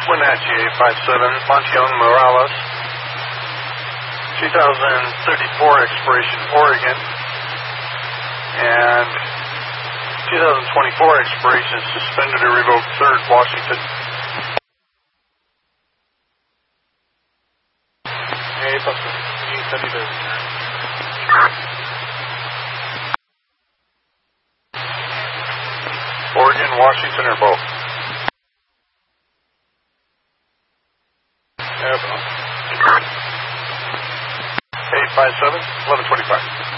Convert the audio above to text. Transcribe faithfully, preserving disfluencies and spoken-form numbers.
Wenatchee, eight five seven, Montiel Morales, two thousand thirty-four expiration, Oregon, and two thousand twenty-four expiration, suspended or revoked, third, Washington. Hey, Pastor, you send me this. Oregon, Washington, or both? eight five seven, eleven twenty-five.